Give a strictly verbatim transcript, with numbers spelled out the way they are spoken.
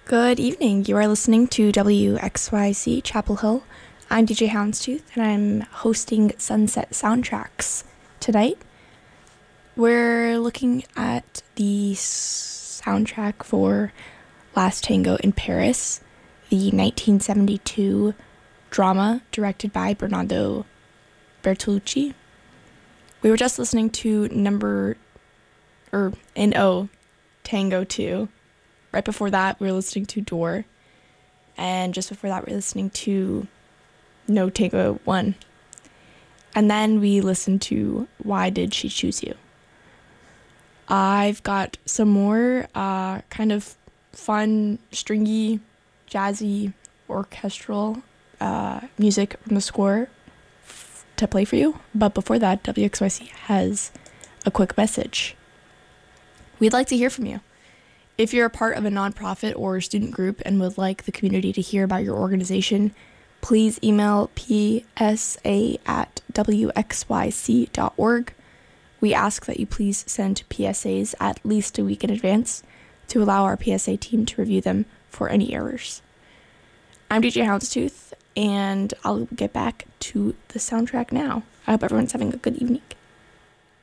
Good evening. You are listening to W X Y C Chapel Hill. I'm D J Houndstooth, and I'm hosting Sunset Soundtracks tonight. We're looking at the soundtrack for Last Tango in Paris, the nineteen seventy-two drama directed by Bernardo Bertolucci. We were just listening to number, or N O, Tango two. Right before that, we were listening to Door. And just before that, we were listening to No Tango one. And then we listened to Why Did She Choose You? I've got some more uh, kind of fun, stringy, jazzy, orchestral uh, music from the score f- to play for you. But before that, W X Y C has a quick message. We'd like to hear from you. If you're a part of a nonprofit or student group and would like the community to hear about your organization, please email p s a at w x y c dot org. We ask that you please send P S As at least a week in advance to allow our P S A team to review them for any errors. I'm D J Houndstooth, and I'll get back to the soundtrack now. I hope everyone's having a good evening.